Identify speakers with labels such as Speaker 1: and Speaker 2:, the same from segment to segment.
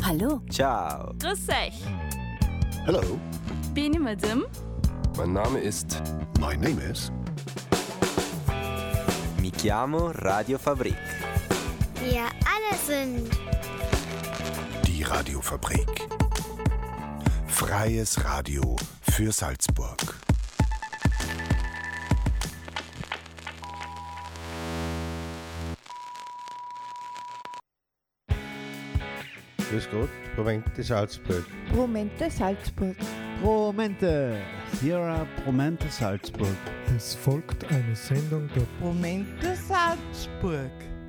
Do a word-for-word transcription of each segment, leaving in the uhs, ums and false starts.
Speaker 1: Hallo.
Speaker 2: Ciao.
Speaker 3: Grüß euch.
Speaker 4: Hello.
Speaker 3: Bin ich mit dem?
Speaker 2: Mein Name ist...
Speaker 4: My name is...
Speaker 2: Mi chiamo Radio Fabrik.
Speaker 5: Wir alle sind...
Speaker 4: Die Radiofabrik. Freies Radio für Salzburg.
Speaker 6: Grüß Gott, Promente Salzburg.
Speaker 7: Promente Salzburg.
Speaker 8: Promente, Sierra Promente Salzburg.
Speaker 9: Es folgt eine Sendung der
Speaker 7: Promente Salzburg.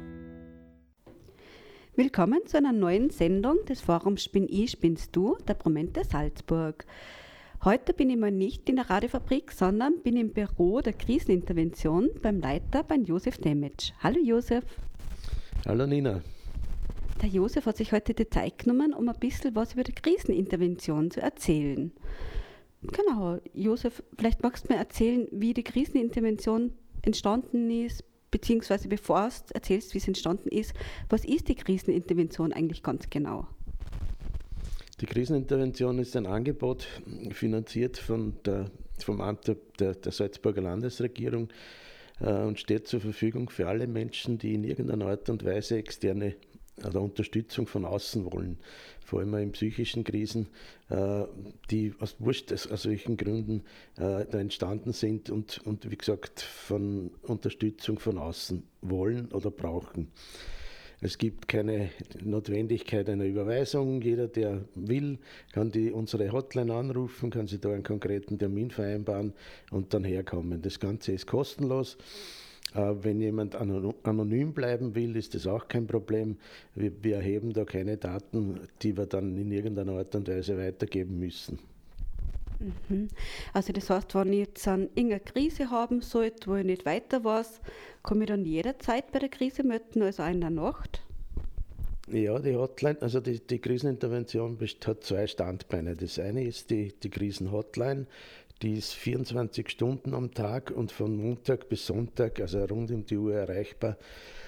Speaker 10: Willkommen zu einer neuen Sendung des Forums Spinn ich, spinnst du, der Promente Salzburg. Heute bin ich mal nicht in der Radiofabrik, sondern bin im Büro der Krisenintervention beim Leiter, beim Josef Demetsch. Hallo Josef.
Speaker 11: Hallo Nina.
Speaker 10: Der Josef hat sich heute die Zeit genommen, um ein bisschen was über die Krisenintervention zu erzählen. Genau, Josef, vielleicht magst du mir erzählen, wie die Krisenintervention entstanden ist, beziehungsweise bevor du erzählst, wie es entstanden ist, was ist die Krisenintervention eigentlich ganz genau?
Speaker 11: Die Krisenintervention ist ein Angebot, finanziert von der, vom Amt der, der, der Salzburger Landesregierung äh, und steht zur Verfügung für alle Menschen, die in irgendeiner Art und Weise externe oder Unterstützung von außen wollen, vor allem in psychischen Krisen, äh, die aus wurscht aus, aus welchen Gründen äh, da entstanden sind und, und wie gesagt von Unterstützung von außen wollen oder brauchen. Es gibt keine Notwendigkeit einer Überweisung. Jeder, der will, kann die, unsere Hotline anrufen, kann sich da einen konkreten Termin vereinbaren und dann herkommen. Das Ganze ist kostenlos. Wenn jemand anonym bleiben will, ist das auch kein Problem. Wir, wir erheben da keine Daten, die wir dann in irgendeiner Art und Weise weitergeben müssen.
Speaker 10: Mhm. Also das heißt, wenn ich jetzt eine irgendeine Krise haben sollte, wo ich nicht weiter weiß, kann ich dann jederzeit bei der Krise melden, also auch in der Nacht?
Speaker 11: Ja, die Hotline, also die, die Krisenintervention hat zwei Standbeine. Das eine ist die, die Krisenhotline, die ist vierundzwanzig Stunden am Tag und von Montag bis Sonntag, also rund um die Uhr erreichbar.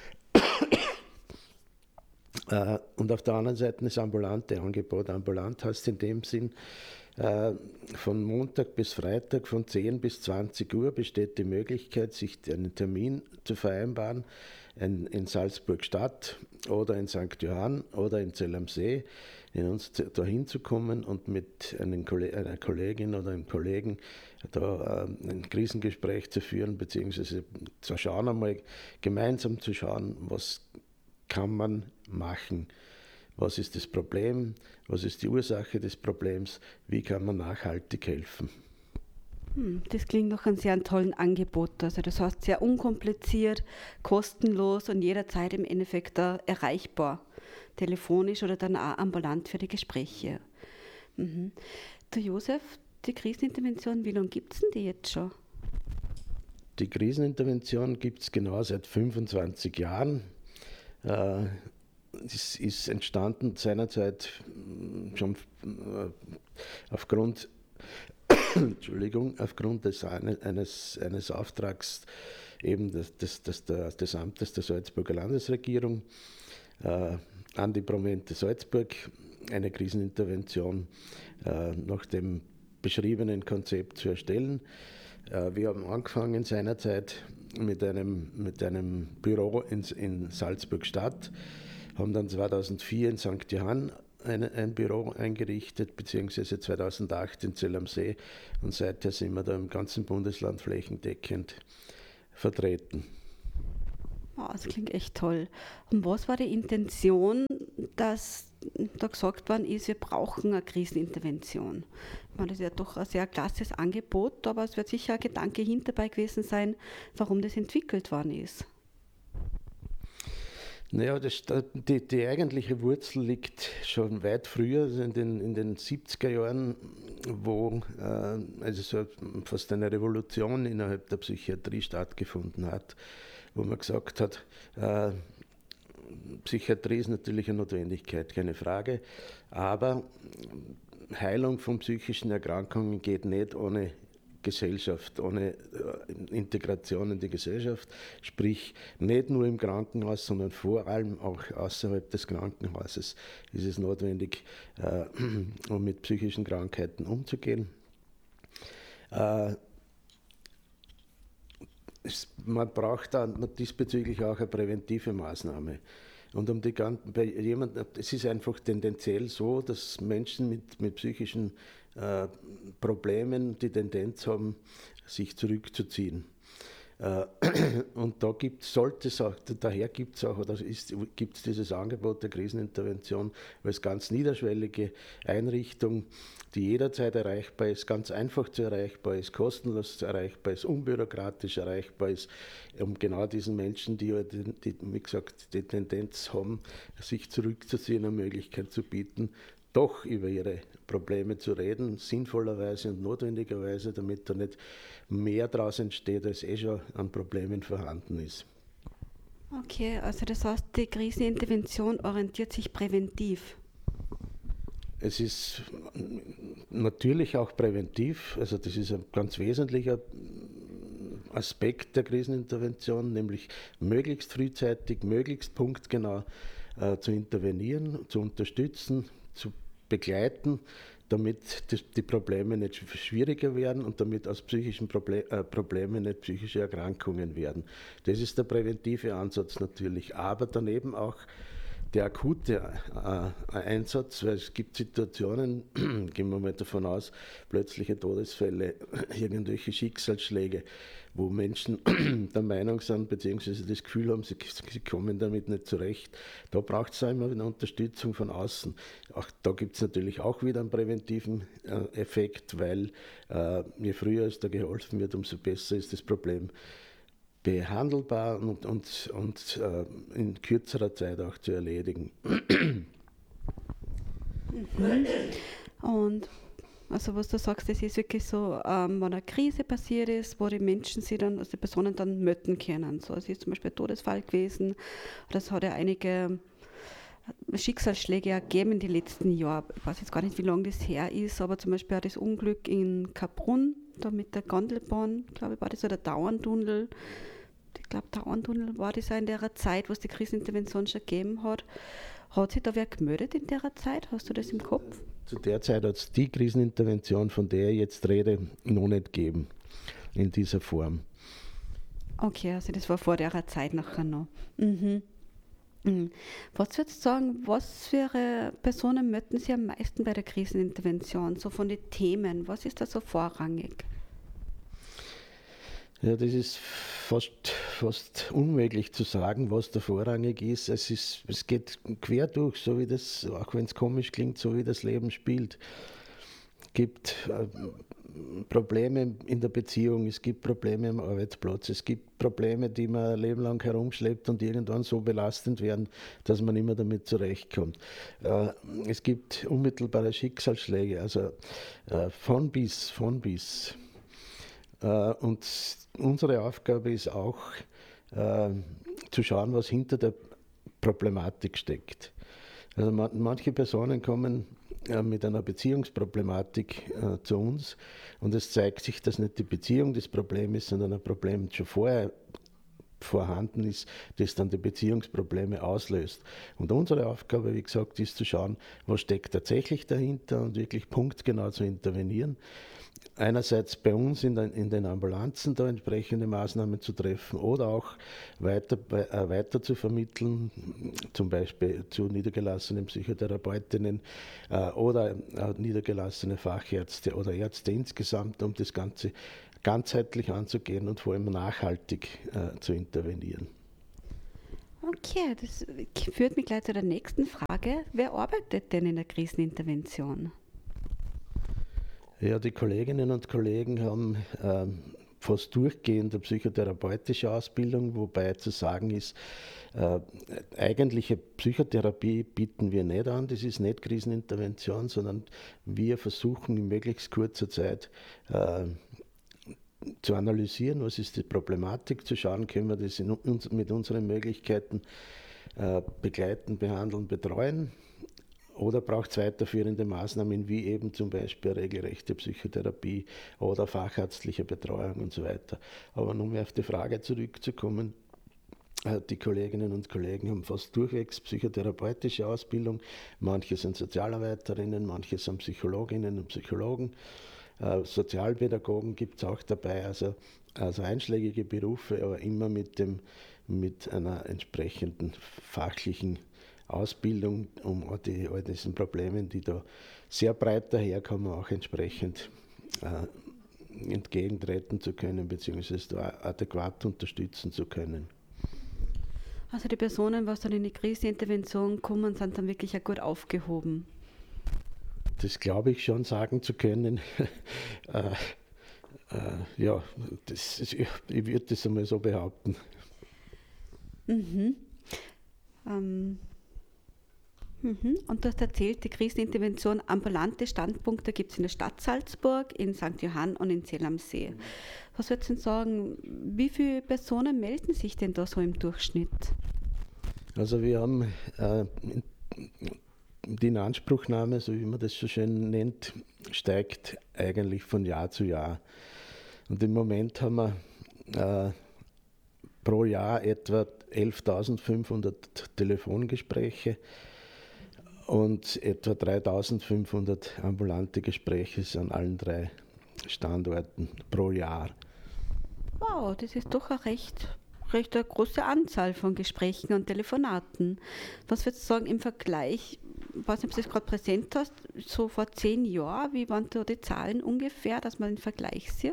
Speaker 11: Und auf der anderen Seite das ambulante Angebot. Ambulant heißt in dem Sinn, von Montag bis Freitag von zehn bis zwanzig Uhr besteht die Möglichkeit, sich einen Termin zu vereinbaren in, in Salzburg Stadt oder in Sankt Johann oder in Zell am See, in uns dahin zu kommen und mit einem, einer Kollegin oder einem Kollegen da ein Krisengespräch zu führen, beziehungsweise zu schauen, einmal gemeinsam zu schauen, was kann man machen. Was ist das Problem? Was ist die Ursache des Problems? Wie kann man nachhaltig helfen?
Speaker 10: Hm, das klingt nach einem sehr tollen Angebot. Also das heißt sehr unkompliziert, kostenlos und jederzeit im Endeffekt erreichbar. Telefonisch oder dann auch ambulant für die Gespräche. Mhm. Du Josef, die Krisenintervention, wie lange gibt es denn die jetzt schon?
Speaker 11: Die Krisenintervention gibt es genau seit fünfundzwanzig Jahren. Äh, Es ist entstanden seinerzeit schon aufgrund, Entschuldigung, aufgrund des, eines, eines Auftrags eben des, des, des, des Amtes der Salzburger Landesregierung äh, an die Promente Salzburg eine Krisenintervention äh, nach dem beschriebenen Konzept zu erstellen. Äh, wir haben angefangen seinerzeit mit einem, mit einem Büro in, in Salzburg Stadt, haben dann zweitausendvier in Sankt Johann ein, ein Büro eingerichtet, beziehungsweise zweitausendacht in Zell am See, und seither sind wir da im ganzen Bundesland flächendeckend vertreten.
Speaker 10: Oh, das klingt echt toll. Und was war die Intention, dass da gesagt worden ist, wir brauchen eine Krisenintervention? Ich meine, das ist ja doch ein sehr klasses Angebot, aber es wird sicher ein Gedanke hinterbei gewesen sein, warum das entwickelt worden ist.
Speaker 11: Naja, das, die, die eigentliche Wurzel liegt schon weit früher, also in den, in den siebziger Jahren, wo äh, also so fast eine Revolution innerhalb der Psychiatrie stattgefunden hat, wo man gesagt hat, äh, Psychiatrie ist natürlich eine Notwendigkeit, keine Frage, aber Heilung von psychischen Erkrankungen geht nicht ohne Gesellschaft, ohne Integration in die Gesellschaft, sprich nicht nur im Krankenhaus, sondern vor allem auch außerhalb des Krankenhauses ist es notwendig, äh, um mit psychischen Krankheiten umzugehen. Äh, es, man braucht dann diesbezüglich auch eine präventive Maßnahme. Und um die ganzen, bei jemandem, es ist einfach tendenziell so, dass Menschen mit, mit psychischen äh, Problemen die Tendenz haben, sich zurückzuziehen. Äh, und da gibt, sollte es auch, daher gibt es auch, oder gibt es dieses Angebot der Krisenintervention als ganz niederschwellige Einrichtung, die jederzeit erreichbar ist, ganz einfach zu erreichbar ist, kostenlos erreichbar ist, unbürokratisch erreichbar ist, um genau diesen Menschen, die, die wie gesagt, die Tendenz haben, sich zurückzuziehen, eine Möglichkeit zu bieten, doch über ihre Probleme zu reden, sinnvollerweise und notwendigerweise, damit da nicht mehr daraus entsteht, als eh schon an Problemen vorhanden ist.
Speaker 10: Okay, also das heißt, die Krisenintervention orientiert sich präventiv.
Speaker 11: Es ist natürlich auch präventiv, also das ist ein ganz wesentlicher Aspekt der Krisenintervention, nämlich möglichst frühzeitig, möglichst punktgenau äh, zu intervenieren, zu unterstützen, zu begleiten, damit die, die Probleme nicht schwieriger werden und damit aus psychischen Proble- äh, Problemen nicht psychische Erkrankungen werden. Das ist der präventive Ansatz natürlich, aber daneben auch der akute äh, Einsatz, weil es gibt Situationen, gehen wir mal davon aus, plötzliche Todesfälle, irgendwelche Schicksalsschläge, wo Menschen der Meinung sind, beziehungsweise das Gefühl haben, sie, sie kommen damit nicht zurecht. Da braucht es immer eine Unterstützung von außen. Auch da gibt es natürlich auch wieder einen präventiven äh, Effekt, weil äh, je früher es da geholfen wird, umso besser ist das Problem behandelbar und, und, und äh, in kürzerer Zeit auch zu erledigen.
Speaker 10: Mhm. Und also was du sagst, das ist wirklich so, ähm, wenn eine Krise passiert ist, wo die Menschen sich dann, also die Personen dann melden können. So, es ist zum Beispiel ein Todesfall gewesen, oder es hat ja einige Schicksalsschläge ergeben in den letzten Jahren. Ich weiß jetzt gar nicht, wie lange das her ist, aber zum Beispiel auch das Unglück in Kaprun, da mit der Gondelbahn, glaube ich, war das so der Dauerntunnel. Ich glaube, Dauerntunnel war das auch in der Zeit, wo es die Krisenintervention schon gegeben hat. Hat sich da wer gemeldet in der Zeit? Hast du das im Kopf?
Speaker 11: Zu der Zeit hat es die Krisenintervention, von der ich jetzt rede, noch nicht gegeben, in dieser Form.
Speaker 10: Okay, also das war vor der Zeit nachher noch. Mhm. Mhm. Was würdest du sagen, was für Personen möchten Sie am meisten bei der Krisenintervention, so von den Themen? Was ist da so vorrangig?
Speaker 11: Ja, das ist fast, fast unmöglich zu sagen, was da vorrangig ist. Es ist. Es geht quer durch, so wie das, auch wenn es komisch klingt, so wie das Leben spielt. Es gibt äh, Probleme in der Beziehung, es gibt Probleme am Arbeitsplatz, es gibt Probleme, die man ein Leben lang herumschleppt und irgendwann so belastend werden, dass man nicht mehr damit zurechtkommt. Äh, es gibt unmittelbare Schicksalsschläge, also äh, von bis, von bis. Uh, und unsere Aufgabe ist auch, uh, zu schauen, was hinter der Problematik steckt. Also man, manche Personen kommen uh, mit einer Beziehungsproblematik uh, zu uns und es zeigt sich, dass nicht die Beziehung das Problem ist, sondern ein Problem schon vorher vorhanden ist, das dann die Beziehungsprobleme auslöst. Und unsere Aufgabe, wie gesagt, ist zu schauen, was steckt tatsächlich dahinter und wirklich punktgenau zu intervenieren. Einerseits bei uns in den, in den Ambulanzen da entsprechende Maßnahmen zu treffen oder auch weiter, äh, weiter zu vermitteln, zum Beispiel zu niedergelassenen Psychotherapeutinnen äh, oder äh, niedergelassene Fachärzte oder Ärzte insgesamt, um das Ganze ganzheitlich anzugehen und vor allem nachhaltig äh, zu intervenieren.
Speaker 10: Okay, das führt mich gleich zu der nächsten Frage. Wer arbeitet denn in der Krisenintervention?
Speaker 11: Ja, die Kolleginnen und Kollegen haben ähm, fast durchgehend eine psychotherapeutische Ausbildung, wobei zu sagen ist, äh, eigentliche Psychotherapie bieten wir nicht an, das ist nicht Krisenintervention, sondern wir versuchen in möglichst kurzer Zeit äh, zu analysieren, was ist die Problematik, zu schauen, können wir das in uns, mit unseren Möglichkeiten äh, begleiten, behandeln, betreuen. oder braucht es weiterführende Maßnahmen, wie eben zum Beispiel regelrechte Psychotherapie oder fachärztliche Betreuung und so weiter. Aber nun mehr auf die Frage zurückzukommen, die Kolleginnen und Kollegen haben fast durchwegs psychotherapeutische Ausbildung, manche sind Sozialarbeiterinnen, manche sind Psychologinnen und Psychologen, äh, Sozialpädagogen gibt es auch dabei, also, also einschlägige Berufe, aber immer mit, dem, mit einer entsprechenden fachlichen Ausbildung, um all, die, all diesen Problemen, die da sehr breit daherkommen, auch entsprechend äh, entgegentreten zu können, beziehungsweise da adäquat unterstützen zu können.
Speaker 10: Also die Personen, was dann in die Krisenintervention kommen, sind dann wirklich auch gut aufgehoben.
Speaker 11: Das glaube ich schon sagen zu können. äh, äh, ja, das ist, ich würde das einmal so behaupten.
Speaker 10: Mhm. Ähm. Mhm. Und du hast erzählt, die Krisenintervention, ambulante Standpunkte gibt es in der Stadt Salzburg, in Sankt Johann und in Zell am See. Was würdest du denn sagen, wie viele Personen melden sich denn da so im Durchschnitt?
Speaker 11: Also wir haben äh, die Inanspruchnahme, so wie man das so schön nennt, steigt eigentlich von Jahr zu Jahr. Und im Moment haben wir äh, pro Jahr etwa elftausendfünfhundert Telefongespräche und etwa dreitausendfünfhundert ambulante Gespräche an allen drei Standorten pro Jahr.
Speaker 10: Wow, das ist doch eine recht, recht eine große Anzahl von Gesprächen und Telefonaten. Was würdest du sagen im Vergleich, ich weiß nicht, ob du das gerade präsent hast, so vor zehn Jahren, wie waren da die Zahlen ungefähr, dass man den Vergleich sieht?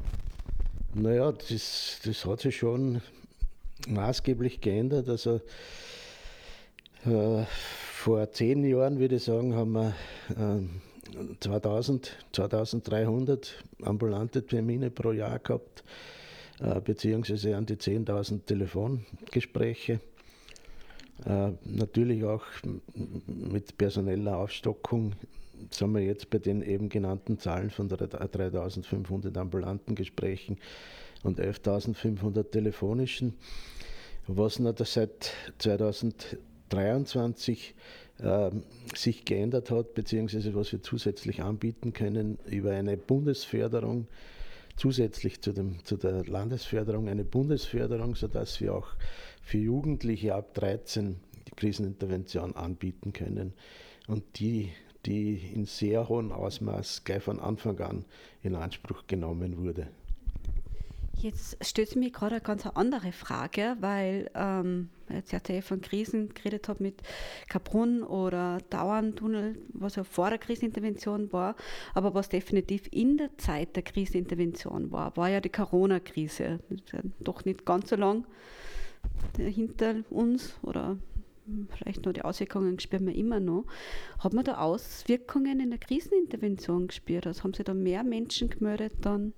Speaker 11: Naja, das, das hat sich schon maßgeblich geändert. Also äh, vor zehn Jahren, würde ich sagen, haben wir äh, zweitausend, zweitausenddreihundert ambulante Termine pro Jahr gehabt, äh, beziehungsweise an die zehntausend Telefongespräche. Äh, natürlich auch mit personeller Aufstockung sind wir jetzt bei den eben genannten Zahlen von dreitausendfünfhundert ambulanten Gesprächen und elftausendfünfhundert telefonischen, was noch seit zweitausenddreiundzwanzig äh, sich geändert hat, beziehungsweise was wir zusätzlich anbieten können über eine Bundesförderung, zusätzlich zu, dem, zu der Landesförderung, eine Bundesförderung, sodass wir auch für Jugendliche ab dreizehn die Krisenintervention anbieten können und die, die in sehr hohem Ausmaß gleich von Anfang an in Anspruch genommen wurde.
Speaker 10: Jetzt stellt sich mir gerade eine ganz andere Frage, weil ähm, jetzt ja eh von Krisen geredet habe mit Kaprun oder Dauerntunnel, was ja vor der Krisenintervention war, aber was definitiv in der Zeit der Krisenintervention war, war ja die Corona-Krise. Ja doch nicht ganz so lang hinter uns oder vielleicht noch die Auswirkungen spüren wir immer noch. Hat man da Auswirkungen in der Krisenintervention gespürt? Also haben sich da mehr Menschen gemeldet dann?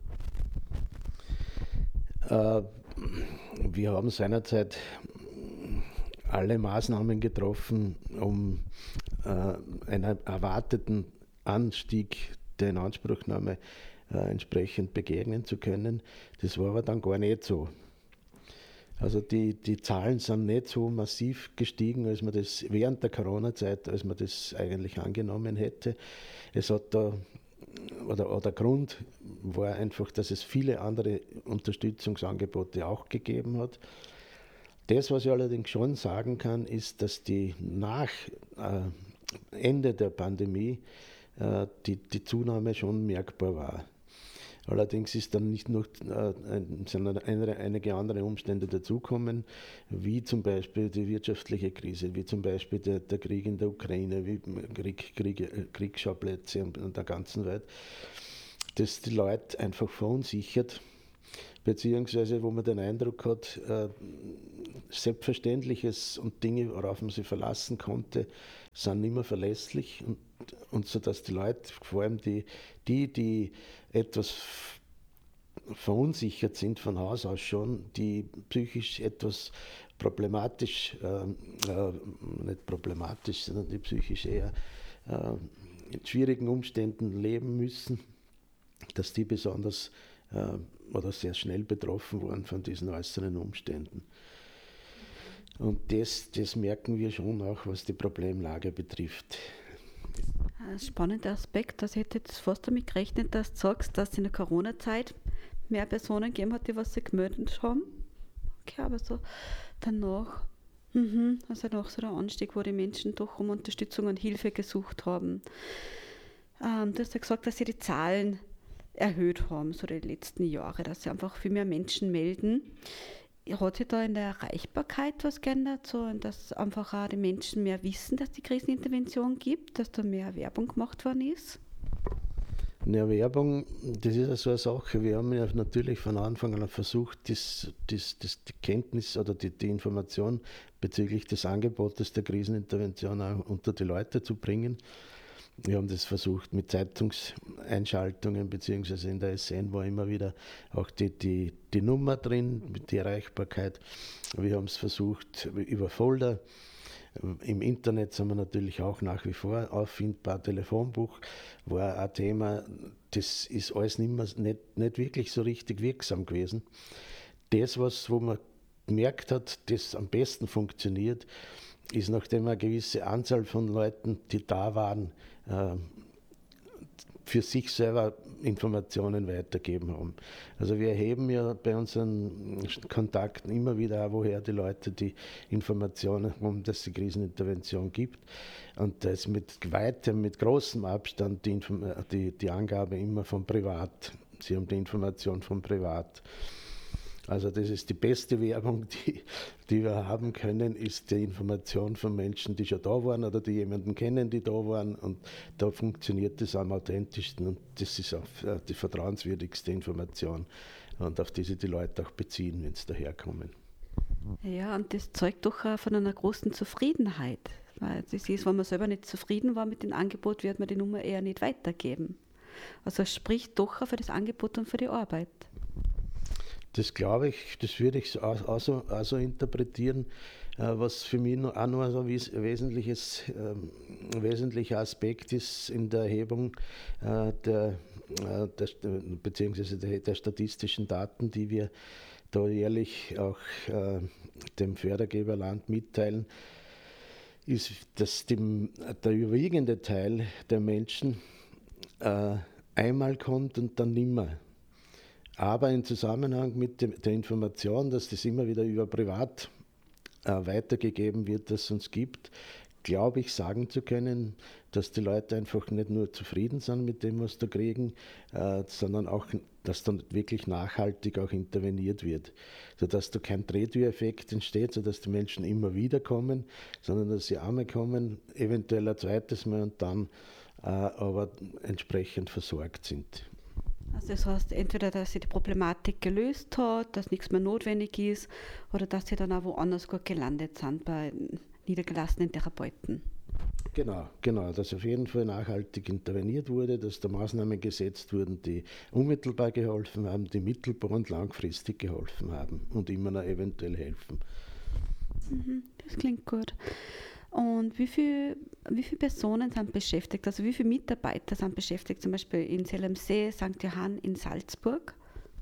Speaker 11: Wir haben seinerzeit alle Maßnahmen getroffen, um einen erwarteten Anstieg der Inanspruchnahme entsprechend begegnen zu können. Das war aber dann gar nicht so. Also die, die Zahlen sind nicht so massiv gestiegen, als man das während der Corona-Zeit, als man das eigentlich angenommen hätte. Es hat da Oder, oder der Grund war einfach, dass es viele andere Unterstützungsangebote auch gegeben hat. Das, was ich allerdings schon sagen kann, ist, dass die nach äh, Ende der Pandemie äh, die, die Zunahme schon merkbar war. Allerdings ist dann nicht nur äh, sind eine, einige andere Umstände dazukommen, wie zum Beispiel die wirtschaftliche Krise, wie zum Beispiel der, der Krieg in der Ukraine, wie Krieg, Krieg, Kriegsschauplätze in der ganzen Welt, das die Leute einfach verunsichert, beziehungsweise wo man den Eindruck hat, äh, Selbstverständliches und Dinge, worauf man sich verlassen konnte, sind nicht mehr verlässlich und, und so dass die Leute, vor allem die, die, die etwas verunsichert sind von Haus aus schon, die psychisch etwas problematisch, äh, äh, nicht problematisch, sondern die psychisch eher äh, in schwierigen Umständen leben müssen, dass die besonders äh, oder sehr schnell betroffen waren von diesen äußeren Umständen. Und das, das merken wir schon auch, was die Problemlage betrifft.
Speaker 10: Ein spannender Aspekt, also ich hätte jetzt fast damit gerechnet, dass du sagst, dass es in der Corona-Zeit mehr Personen gegeben hat, die was sie gemeldet haben. Okay, aber so danach, mhm, also nach so der Anstieg, wo die Menschen doch um Unterstützung und Hilfe gesucht haben. Ähm, du hast ja gesagt, dass sie die Zahlen erhöht haben, so die letzten Jahre, dass sie einfach viel mehr Menschen melden. Hat sich da in der Erreichbarkeit was geändert, so, dass einfach auch die Menschen mehr wissen, dass die Krisenintervention gibt, dass da mehr Werbung gemacht worden ist?
Speaker 11: Ja, Werbung, das ist ja so eine Sache. Wir haben ja natürlich von Anfang an versucht, das, das, das, die Kenntnis oder die, die Information bezüglich des Angebotes der Krisenintervention auch unter die Leute zu bringen. Wir haben das versucht mit Zeitungseinschaltungen, beziehungsweise in der S N war immer wieder auch die, die, die Nummer drin, die Erreichbarkeit. Wir haben es versucht über Folder. Im Internet sind wir natürlich auch nach wie vor auffindbar. Telefonbuch war ein Thema, das ist alles nicht, mehr, nicht, nicht wirklich so richtig wirksam gewesen. Das, was wo man gemerkt hat, das am besten funktioniert, ist, nachdem eine gewisse Anzahl von Leuten, die da waren, für sich selber Informationen weitergeben haben. Also wir erheben ja bei unseren Kontakten immer wieder auch, woher die Leute die Informationen haben, dass es die Krisenintervention gibt. Und da ist mit weitem, mit großem Abstand die, die, die Angabe immer von Privat. Sie haben die Information von Privat. Also das ist die beste Werbung, die, die wir haben können, ist die Information von Menschen, die schon da waren oder die jemanden kennen, die da waren. Und da funktioniert das am authentischsten und das ist auch die vertrauenswürdigste Information und auf die sich die Leute auch beziehen, wenn sie daherkommen.
Speaker 10: Ja, und das zeugt doch auch von einer großen Zufriedenheit. Weil das ist, wenn man selber nicht zufrieden war mit dem Angebot, wird man die Nummer eher nicht weitergeben. Also es spricht doch auch für das Angebot und für die Arbeit.
Speaker 11: Das glaube ich, das würde ich auch, auch, so, auch so interpretieren, äh, was für mich noch, auch noch ein wes wesentliches, äh, wesentlicher Aspekt ist in der Erhebung äh, der, äh, der, beziehungsweise der, der statistischen Daten, die wir da jährlich auch äh, dem Fördergeberland mitteilen, ist, dass dem, der überwiegende Teil der Menschen äh, einmal kommt und dann nimmer. Aber im Zusammenhang mit dem, der Information, dass das immer wieder über privat äh, weitergegeben wird, dass es uns gibt, glaube ich, sagen zu können, dass die Leute einfach nicht nur zufrieden sind mit dem, was sie da kriegen, äh, sondern auch, dass dann wirklich nachhaltig auch interveniert wird. Sodass da kein Drehtüreffekt entsteht, sodass die Menschen immer wieder kommen, sondern dass sie einmal kommen, eventuell ein zweites Mal und dann äh, aber entsprechend versorgt sind.
Speaker 10: Also das heißt, entweder, dass sie die Problematik gelöst hat, dass nichts mehr notwendig ist, oder dass sie dann auch woanders gut gelandet sind bei niedergelassenen Therapeuten.
Speaker 11: Genau, genau, dass auf jeden Fall nachhaltig interveniert wurde, dass da Maßnahmen gesetzt wurden, die unmittelbar geholfen haben, die mittelbar und langfristig geholfen haben und immer noch eventuell helfen.
Speaker 10: Mhm, das klingt gut. Und wie viele wie viel Personen sind beschäftigt, also wie viele Mitarbeiter sind beschäftigt, zum Beispiel in Zell am See, Sankt Johann, in Salzburg?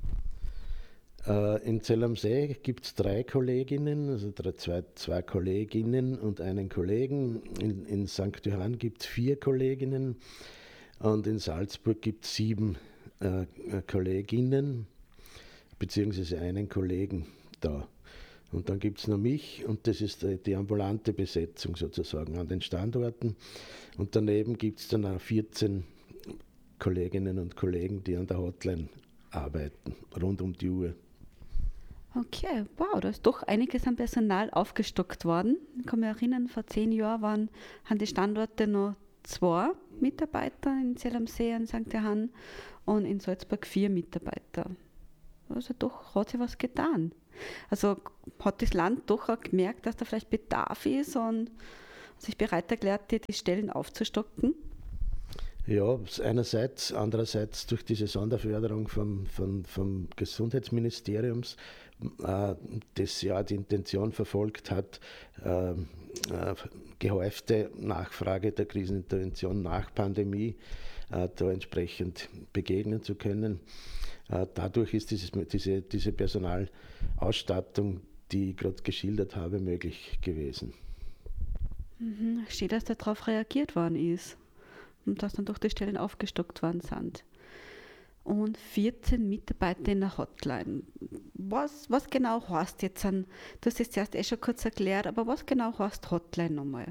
Speaker 11: Äh, in Zell am See gibt es drei Kolleginnen, also drei, zwei, zwei Kolleginnen und einen Kollegen. In, in Sankt Johann gibt es vier Kolleginnen und in Salzburg gibt es sieben äh, Kolleginnen, beziehungsweise einen Kollegen da. Und dann gibt es noch mich und das ist die, die ambulante Besetzung sozusagen an den Standorten. Und daneben gibt es dann auch vierzehn Kolleginnen und Kollegen, die an der Hotline arbeiten, rund um die Uhr.
Speaker 10: Okay, wow, da ist doch einiges an Personal aufgestockt worden. Ich kann mich erinnern, vor zehn Jahren waren an die Standorte noch zwei Mitarbeiter in Zell am See und Sankt Johann und in Salzburg vier Mitarbeiter. Also doch hat sich was getan. Also hat das Land doch auch gemerkt, dass da vielleicht Bedarf ist und sich bereit erklärt, die Stellen aufzustocken?
Speaker 11: Ja, einerseits, andererseits durch diese Sonderförderung vom, vom, vom Gesundheitsministeriums, äh, das ja die Intention verfolgt hat, äh, äh, gehäufte Nachfrage der Krisenintervention nach Pandemie äh, da entsprechend begegnen zu können. Dadurch ist dieses, diese, diese Personalausstattung, die ich gerade geschildert habe, möglich gewesen.
Speaker 10: Mhm. Steht, dass darauf reagiert worden ist. und dass dann durch die Stellen aufgestockt worden sind. Und vierzehn Mitarbeiter in der Hotline. Was, was genau heißt jetzt an, du hast es zuerst eh schon kurz erklärt, aber was genau heißt Hotline nochmal?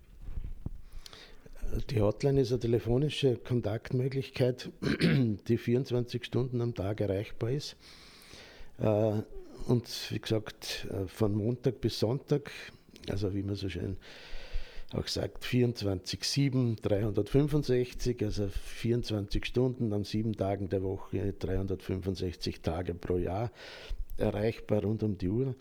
Speaker 11: Die Hotline ist eine telefonische Kontaktmöglichkeit, die vierundzwanzig Stunden am Tag erreichbar ist. Und wie gesagt, von Montag bis Sonntag, also wie man so schön auch sagt, vierundzwanzig sieben, dreihundertfünfundsechzig, also vierundzwanzig Stunden an sieben Tagen der Woche, dreihundertfünfundsechzig Tage pro Jahr erreichbar rund um die Uhr.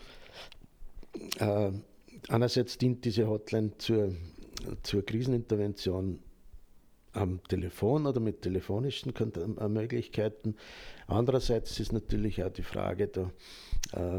Speaker 11: Äh, einerseits dient diese Hotline zur, zur Krisenintervention am Telefon oder mit telefonischen Kont- Möglichkeiten. Andererseits ist natürlich auch die Frage, da äh,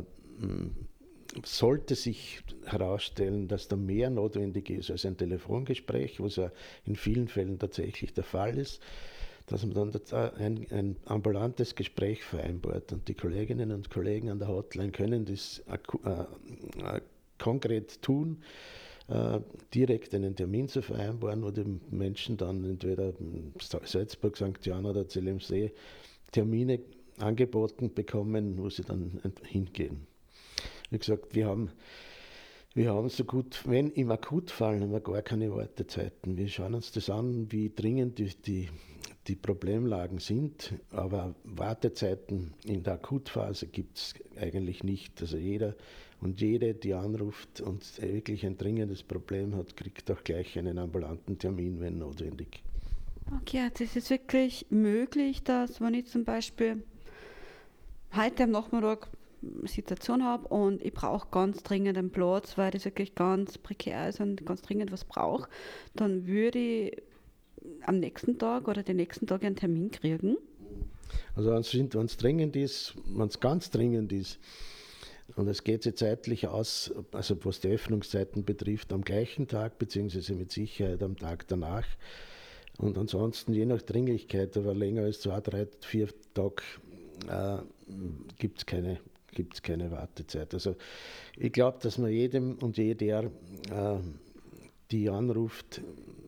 Speaker 11: sollte sich herausstellen, dass da mehr notwendig ist als ein Telefongespräch, was ja in vielen Fällen tatsächlich der Fall ist, dass man dann ein, ein ambulantes Gespräch vereinbart. Und die Kolleginnen und Kollegen an der Hotline können das äh, äh, konkret tun, äh, direkt einen Termin zu vereinbaren, wo die Menschen dann entweder Salzburg, Sankt Johann oder Zell-am-See Termine angeboten bekommen, wo sie dann hingehen. Wie gesagt, wir haben, wir haben so gut, wenn im Akutfall haben wir gar keine Wartezeiten. Wir schauen uns das an, wie dringend die, die, die Problemlagen sind, aber Wartezeiten in der Akutphase gibt es eigentlich nicht. Also jeder und jede, die anruft und wirklich ein dringendes Problem hat, kriegt auch gleich einen ambulanten Termin, wenn notwendig.
Speaker 10: Okay, das ist wirklich möglich, dass wenn ich zum Beispiel heute am Nachmittag eine Situation habe und ich brauche ganz dringend einen Platz, weil das wirklich ganz prekär ist und ganz dringend was brauche, dann würde ich am nächsten Tag oder den nächsten Tag einen Termin kriegen.
Speaker 11: Also wenn es dringend ist, wenn es ganz dringend ist, und es geht sich zeitlich aus, also was die Öffnungszeiten betrifft, am gleichen Tag, beziehungsweise mit Sicherheit am Tag danach. Und ansonsten je nach Dringlichkeit, aber länger als zwei, drei, vier Tage äh, gibt es keine gibt es keine Wartezeit. Also ich glaube, dass man jedem und jeder, äh, die anruft,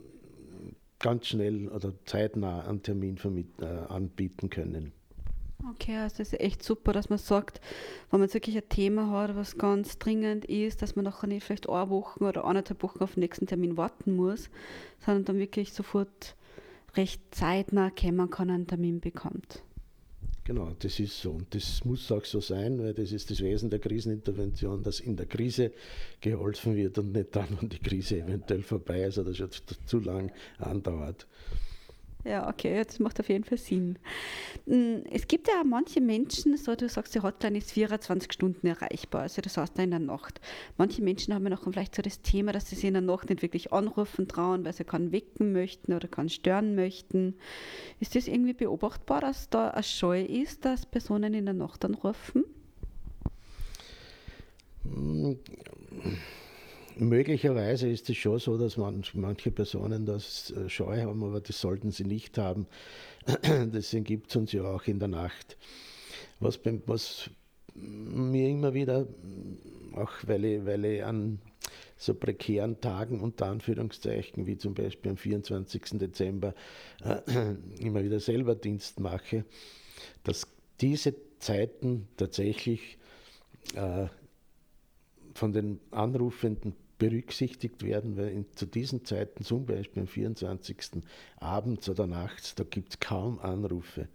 Speaker 11: ganz schnell oder zeitnah einen Termin vermit- äh, anbieten können.
Speaker 10: Okay, also das ist echt super, dass man sagt, wenn man jetzt wirklich ein Thema hat, was ganz dringend ist, dass man nachher nicht vielleicht eine Woche oder eineinhalb Wochen auf den nächsten Termin warten muss, sondern dann wirklich sofort recht zeitnah kommen kann, einen Termin bekommt.
Speaker 11: Genau, das ist so und das muss auch so sein, weil das ist das Wesen der Krisenintervention, dass in der Krise geholfen wird und nicht dann, wenn die Krise eventuell vorbei ist oder schon zu lang andauert.
Speaker 10: Ja, okay, das macht auf jeden Fall Sinn. Es gibt ja manche Menschen, so du sagst, die Hotline ist vierundzwanzig Stunden erreichbar, also das heißt in der Nacht. Manche Menschen haben ja noch vielleicht so das Thema, dass sie sich in der Nacht nicht wirklich anrufen trauen, weil sie keinen wecken möchten oder keinen stören möchten. Ist das irgendwie beobachtbar, dass da eine Scheu ist, dass Personen in der Nacht anrufen?
Speaker 11: Hm. Möglicherweise ist es schon so, dass man, manche Personen das äh, Scheu haben, aber das sollten sie nicht haben. Deswegen gibt es uns ja auch in der Nacht. Was, was mir immer wieder, auch weil ich, weil ich an so prekären Tagen unter Anführungszeichen, wie zum Beispiel am vierundzwanzigsten Dezember, äh, immer wieder selber Dienst mache, dass diese Zeiten tatsächlich äh, von den Anrufenden berücksichtigt werden, weil in, zu diesen Zeiten, zum Beispiel am vierundzwanzigsten abends oder nachts, da gibt es kaum Anrufe.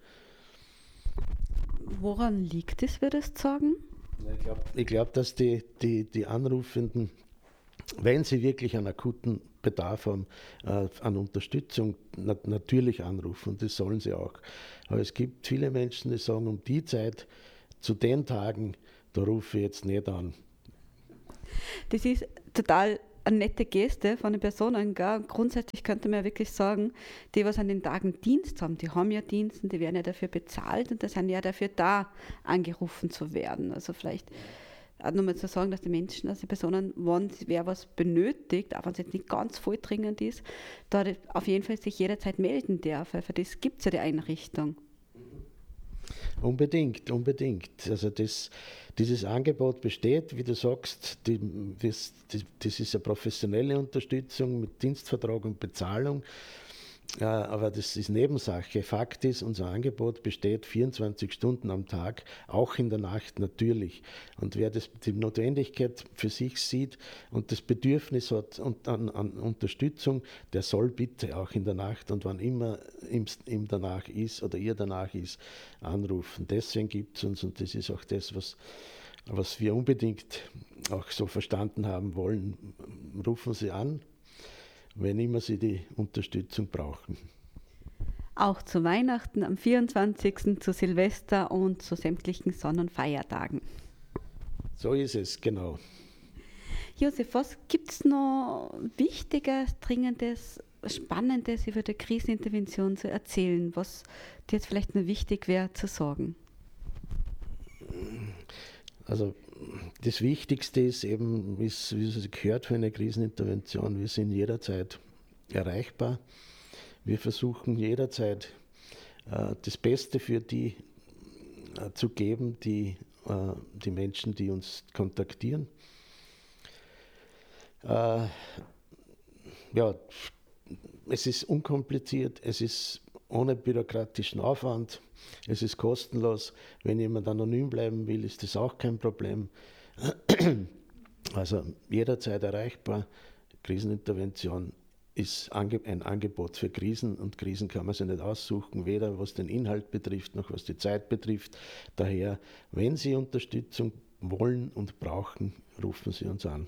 Speaker 10: Woran liegt es, würdest du sagen?
Speaker 11: Ich glaube, ich glaub, dass die, die, die Anrufenden, wenn sie wirklich einen akuten Bedarf haben äh, an Unterstützung, na, natürlich anrufen, und das sollen sie auch. Aber es gibt viele Menschen, die sagen, um die Zeit, zu den Tagen, da rufe ich jetzt nicht an.
Speaker 10: Das ist total eine nette Geste von den Personen. Gell? Grundsätzlich könnte man ja wirklich sagen, die, was an den Tagen Dienst haben, die haben ja Dienst und die werden ja dafür bezahlt und die sind ja dafür da, angerufen zu werden. Also vielleicht auch nochmal zu sagen, dass die Menschen, dass die Personen, wenn wer was benötigt, auch wenn es jetzt nicht ganz voll dringend ist, da auf jeden Fall sich jederzeit melden darf, weil für das gibt es ja die Einrichtung.
Speaker 11: Unbedingt, unbedingt. Also das, dieses Angebot besteht, wie du sagst, die, das, die, das ist eine professionelle Unterstützung mit Dienstvertrag und Bezahlung. Äh, aber das ist Nebensache. Fakt ist, unser Angebot besteht vierundzwanzig Stunden am Tag, auch in der Nacht natürlich. Und wer das, die Notwendigkeit für sich sieht und das Bedürfnis hat und an, an Unterstützung, der soll bitte auch in der Nacht und wann immer ihm, ihm danach ist oder ihr danach ist, anrufen. Deswegen gibt es uns, und das ist auch das, was, was wir unbedingt auch so verstanden haben wollen, rufen Sie an, wenn immer Sie die Unterstützung brauchen.
Speaker 10: Auch zu Weihnachten, am vierundzwanzigsten zu Silvester und zu sämtlichen Sonn- und Feiertagen.
Speaker 11: So ist es, genau.
Speaker 10: Josef, was gibt es noch Wichtiges, Dringendes, Spannendes über die Krisenintervention zu erzählen, was dir jetzt vielleicht nur wichtig wäre zu sagen?
Speaker 11: Also das Wichtigste ist eben, wie es gehört für eine Krisenintervention, wir sind jederzeit erreichbar. Wir versuchen jederzeit äh, das Beste für die äh, zu geben, die, äh, die Menschen, die uns kontaktieren. Äh, ja, es ist unkompliziert, es ist ohne bürokratischen Aufwand, es ist kostenlos. Wenn jemand anonym bleiben will, ist das auch kein Problem. Also jederzeit erreichbar. Krisenintervention ist ein Angebot für Krisen und Krisen kann man sich nicht aussuchen, weder was den Inhalt betrifft, noch was die Zeit betrifft. Daher, wenn Sie Unterstützung wollen und brauchen, rufen Sie uns an.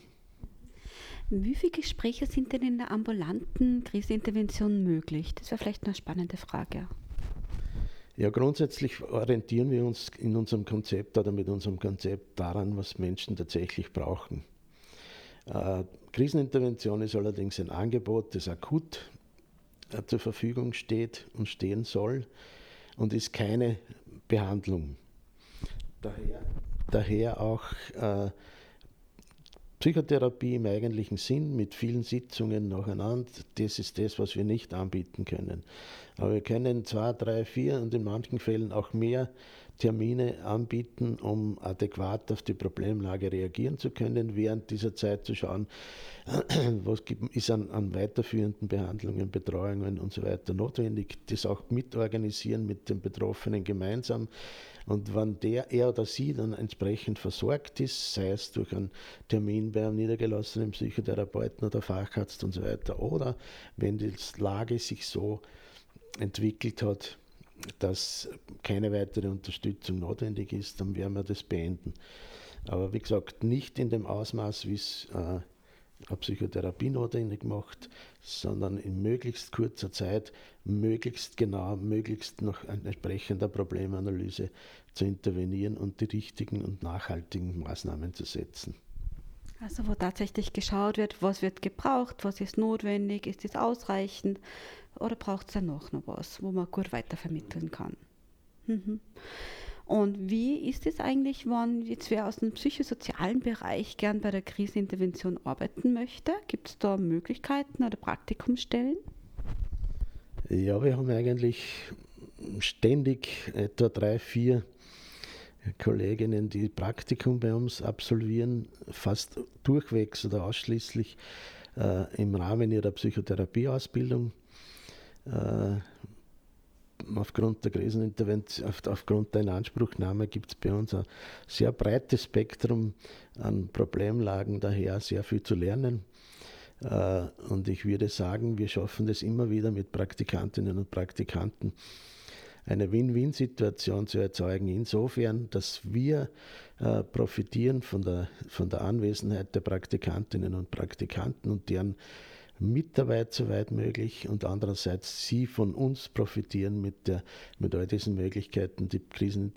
Speaker 10: Wie viele Gespräche sind denn in der ambulanten Krisenintervention möglich? Das wäre vielleicht eine spannende Frage.
Speaker 11: Ja, grundsätzlich orientieren wir uns in unserem Konzept oder mit unserem Konzept daran, was Menschen tatsächlich brauchen. Äh, Krisenintervention ist allerdings ein Angebot, das akut äh, zur Verfügung steht und stehen soll und ist keine Behandlung. Daher, daher auch äh, Psychotherapie im eigentlichen Sinn mit vielen Sitzungen nacheinander, das ist das, was wir nicht anbieten können. Aber wir können zwei, drei, vier und in manchen Fällen auch mehr Termine anbieten, um adäquat auf die Problemlage reagieren zu können, während dieser Zeit zu schauen, was ist an, an weiterführenden Behandlungen, Betreuungen und so weiter notwendig, das auch mitorganisieren mit den Betroffenen gemeinsam. Und wenn der, er oder sie dann entsprechend versorgt ist, sei es durch einen Termin bei einem niedergelassenen Psychotherapeuten oder Facharzt und so weiter, oder wenn die Lage sich so entwickelt hat, dass keine weitere Unterstützung notwendig ist, dann werden wir das beenden. Aber wie gesagt, nicht in dem Ausmaß, wie es äh, eine Psychotherapie notwendig macht, sondern in möglichst kurzer Zeit, möglichst genau, möglichst nach entsprechender Problemanalyse zu intervenieren und die richtigen und nachhaltigen Maßnahmen zu setzen.
Speaker 10: Also wo tatsächlich geschaut wird, was wird gebraucht, was ist notwendig, ist es ausreichend oder braucht es da noch noch was, wo man gut weitervermitteln kann. Mhm. Und wie ist es eigentlich, wenn jetzt wer aus dem psychosozialen Bereich gern bei der Krisenintervention arbeiten möchte? Gibt es da Möglichkeiten oder Praktikumsstellen?
Speaker 11: Ja, wir haben eigentlich ständig etwa drei, vier Kolleginnen, die Praktikum bei uns absolvieren, fast durchwegs oder ausschließlich äh, im Rahmen ihrer Psychotherapieausbildung. Äh, Aufgrund der Krisenintervention, aufgrund der Inanspruchnahme gibt es bei uns ein sehr breites Spektrum an Problemlagen, daher sehr viel zu lernen. Und ich würde sagen, wir schaffen das immer wieder mit Praktikantinnen und Praktikanten, eine Win-Win-Situation zu erzeugen, insofern, dass wir profitieren von der, von der Anwesenheit der Praktikantinnen und Praktikanten und deren Mitarbeit soweit möglich und andererseits sie von uns profitieren mit, der, mit all diesen Möglichkeiten, die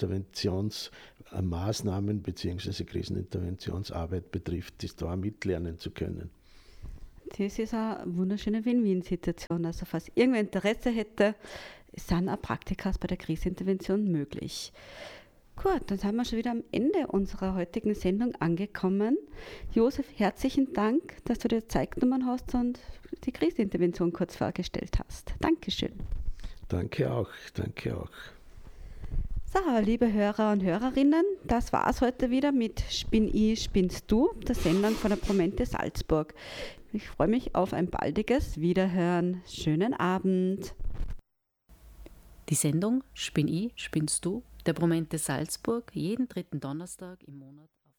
Speaker 11: Kriseninterventionsmaßnahmen bzw. Kriseninterventionsarbeit betrifft, das da mitlernen zu können.
Speaker 10: Das ist eine wunderschöne Win-Win-Situation. Also falls irgendwer Interesse hätte, sind auch Praktika bei der Krisenintervention möglich. Gut, dann sind wir schon wieder am Ende unserer heutigen Sendung angekommen. Josef, herzlichen Dank, dass du dir Zeit genommen hast und die Krisenintervention kurz vorgestellt hast. Dankeschön.
Speaker 11: Danke auch, danke auch.
Speaker 10: So, liebe Hörer und Hörerinnen, Das war's heute wieder mit Spinn ich, spinnst du, der Sendung von der Promente Salzburg. Ich freue mich auf ein baldiges Wiederhören. Schönen Abend.
Speaker 1: Die Sendung Spinn ich, spinnst du, der Promente Salzburg, jeden dritten Donnerstag im Monat auf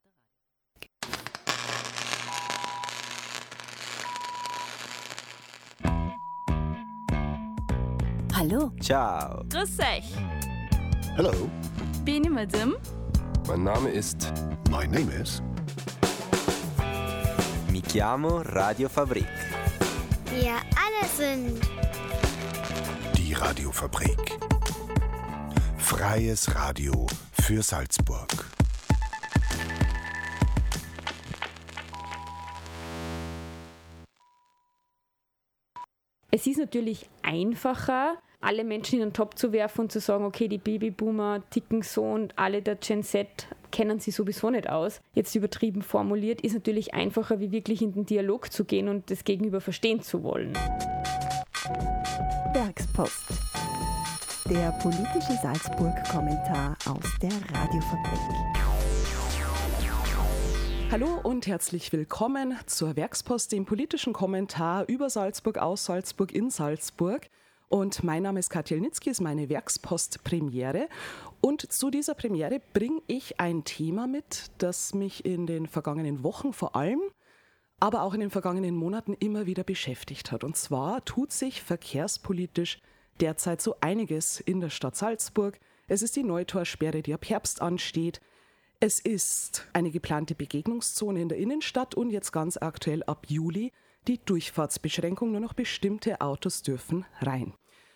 Speaker 1: der Radio.
Speaker 2: Hallo. Ciao.
Speaker 3: Grüß euch.
Speaker 4: Hello.
Speaker 3: Bin ich Madame?
Speaker 2: Mein Name ist...
Speaker 4: My name is...
Speaker 2: Mi chiamo Radio Fabrik.
Speaker 5: Wir alle sind...
Speaker 4: Die Radiofabrik. Freies Radio für Salzburg.
Speaker 12: Es ist natürlich einfacher, alle Menschen in den Topf zu werfen und zu sagen, okay, die Babyboomer ticken so und alle der Gen Z kennen sie sowieso nicht aus. Jetzt übertrieben formuliert, ist natürlich einfacher, wie wirklich in den Dialog zu gehen und das Gegenüber verstehen zu wollen.
Speaker 7: Werkspost. Der politische Salzburg-Kommentar aus der Radiofabrik.
Speaker 13: Hallo und herzlich willkommen zur Werkspost, dem politischen Kommentar über Salzburg, aus Salzburg, in Salzburg. Und mein Name ist Katja Ilnitzki, ist meine Werkspost-Premiere. Und zu dieser Premiere bringe ich ein Thema mit, das mich in den vergangenen Wochen vor allem, aber auch in den vergangenen Monaten immer wieder beschäftigt hat. Und zwar tut sich verkehrspolitisch derzeit so einiges in der Stadt Salzburg. Es ist die Neutorsperre, die ab Herbst ansteht. Es ist eine geplante Begegnungszone in der Innenstadt und jetzt ganz aktuell ab Juli die Durchfahrtsbeschränkung, nur noch bestimmte Autos dürfen rein.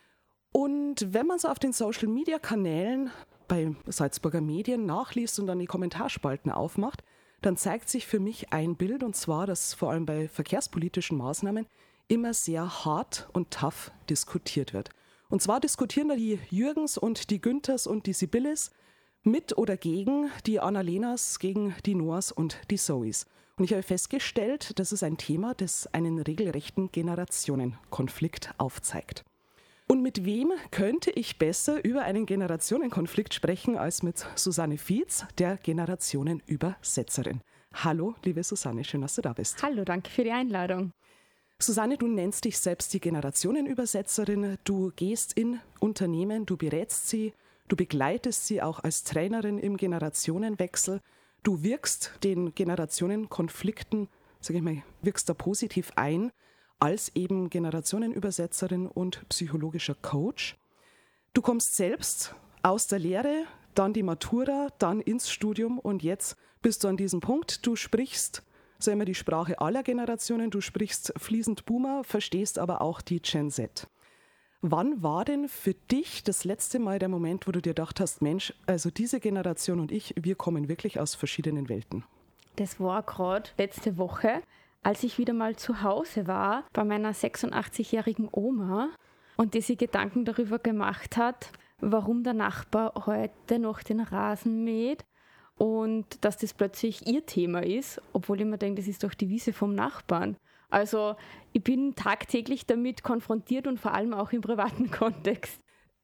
Speaker 13: Und wenn man so auf den Social-Media-Kanälen bei Salzburger Medien nachliest und dann die Kommentarspalten aufmacht, dann zeigt sich für mich ein Bild, und zwar, dass vor allem bei verkehrspolitischen Maßnahmen immer sehr hart und tough diskutiert wird. Und zwar diskutieren da die Jürgens und die Günthers und die Sibylles mit oder gegen die Annalenas, gegen die Noahs und die Zoes. Und ich habe festgestellt, das ist ein Thema, das einen regelrechten Generationenkonflikt aufzeigt. Und mit wem könnte ich besser über einen Generationenkonflikt sprechen als mit Susanne Fietz, der Generationenübersetzerin. Hallo, liebe Susanne, schön, dass du da bist.
Speaker 12: Hallo, danke für die Einladung.
Speaker 13: Susanne, du nennst dich selbst die Generationenübersetzerin. Du gehst in Unternehmen, du berätst sie, du begleitest sie auch als Trainerin im Generationenwechsel. Du wirkst den Generationenkonflikten, sage ich mal, wirkst da positiv ein, als eben Generationenübersetzerin und psychologischer Coach. Du kommst selbst aus der Lehre, dann die Matura, dann ins Studium und jetzt bist du an diesem Punkt. Du sprichst, sagen wir, die Sprache aller Generationen, du sprichst fließend Boomer, verstehst aber auch die Gen Z. Wann war denn für dich das letzte Mal der Moment, wo du dir gedacht hast, Mensch, also diese Generation und ich, wir kommen wirklich aus verschiedenen Welten?
Speaker 12: Das war gerade letzte Woche, als ich wieder mal zu Hause war bei meiner sechsundachtzigjährigen Oma und die sich Gedanken darüber gemacht hat, warum der Nachbar heute noch den Rasen mäht und dass das plötzlich ihr Thema ist, obwohl ich mir denke, das ist doch die Wiese vom Nachbarn. Also ich bin tagtäglich damit konfrontiert und vor allem auch im privaten Kontext.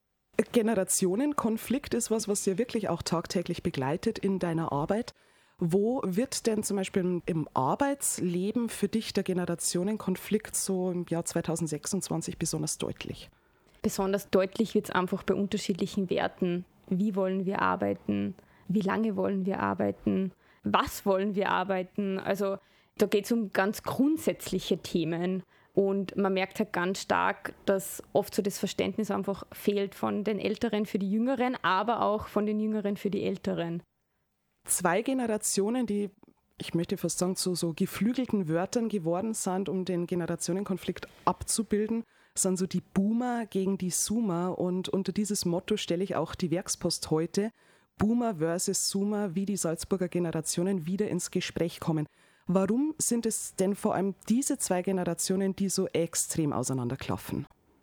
Speaker 13: Generationenkonflikt ist was, was dir wirklich auch tagtäglich begleitet in deiner Arbeit. Wo wird denn zum Beispiel im Arbeitsleben für dich der Generationenkonflikt so im Jahr zweitausendsechsundzwanzig besonders deutlich?
Speaker 12: Besonders deutlich wird es einfach bei unterschiedlichen Werten. Wie wollen wir arbeiten? Wie lange wollen wir arbeiten? Was wollen wir arbeiten? Also da geht es um ganz grundsätzliche Themen und man merkt halt ganz stark, dass oft so das Verständnis einfach fehlt von den Älteren für die Jüngeren, aber auch von den Jüngeren für die Älteren.
Speaker 13: Zwei Generationen, die, ich möchte fast sagen, zu so geflügelten Wörtern geworden sind, um den Generationenkonflikt abzubilden, sind so die Boomer gegen die Zoomer und unter dieses Motto stelle ich auch die Werkspost heute, Boomer versus Zoomer, wie die Salzburger Generationen wieder ins Gespräch kommen. Warum sind es denn vor allem diese zwei Generationen, die so extrem auseinanderklaffen?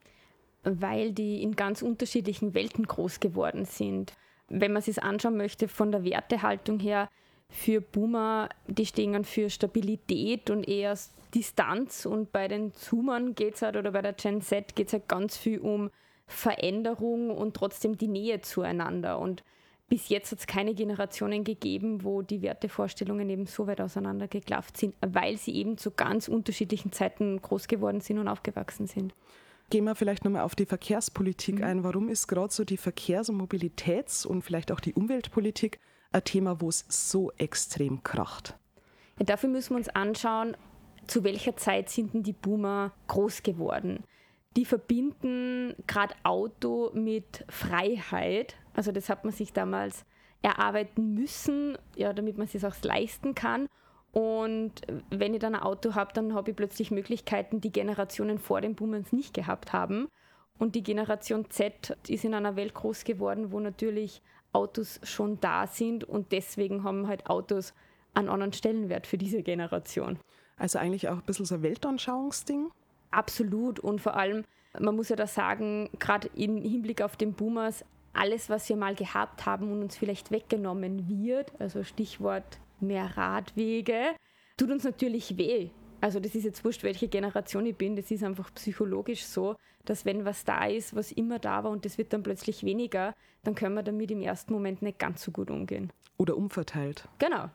Speaker 12: Weil die in ganz unterschiedlichen Welten groß geworden sind. Wenn man sich anschauen möchte von der Wertehaltung her, für Boomer, die stehen für Stabilität und eher Distanz und bei den Zoomern geht es halt, oder bei der Gen Z geht es halt ganz viel um Veränderung und trotzdem die Nähe zueinander. Und bis jetzt hat es keine Generationen gegeben, wo die Wertevorstellungen eben so weit auseinandergeklafft sind, weil sie eben zu ganz unterschiedlichen Zeiten groß geworden sind und aufgewachsen sind.
Speaker 13: Gehen wir vielleicht nochmal auf die Verkehrspolitik mhm. ein. Warum ist gerade so die Verkehrs- und Mobilitäts- und vielleicht auch die Umweltpolitik ein Thema, wo es so extrem kracht?
Speaker 12: Ja, dafür müssen wir uns anschauen, zu welcher Zeit sind denn die Boomer groß geworden. Die verbinden gerade Auto mit Freiheit. Also das hat man sich damals erarbeiten müssen, ja, damit man es sich auch leisten kann. Und wenn ich dann ein Auto habe, dann habe ich plötzlich Möglichkeiten, die Generationen vor den Boomers nicht gehabt haben. Und die Generation Z ist in einer Welt groß geworden, wo natürlich Autos schon da sind. Und deswegen haben halt Autos einen anderen Stellenwert für diese Generation.
Speaker 13: Also eigentlich auch ein bisschen so ein Weltanschauungsding?
Speaker 12: Absolut. Und vor allem, man muss ja da sagen, gerade im Hinblick auf den Boomers, alles, was wir mal gehabt haben und uns vielleicht weggenommen wird, also Stichwort mehr Radwege, tut uns natürlich weh. Also das ist jetzt wurscht, welche Generation ich bin, das ist einfach psychologisch so, dass wenn was da ist, was immer da war und das wird dann plötzlich weniger, dann können wir damit im ersten Moment nicht ganz so gut umgehen.
Speaker 13: Oder umverteilt.
Speaker 12: Genau.